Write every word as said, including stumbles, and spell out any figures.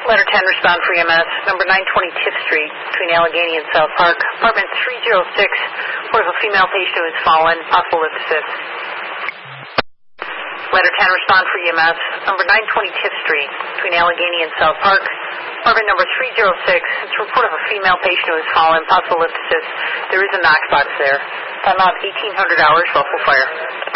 Letter ten, respond for E M S, number nine twenty Tiff Street, between Allegheny and South Park, apartment three oh six, report of a female patient who has fallen, possible lift assist. Letter ten, respond for E M S, number nine twenty Tiff Street, between Allegheny and South Park, apartment number three oh six, it's a report of a female patient who has fallen, possible lift assist. There is a knock box there. Time out eighteen hundred hours, for full fire.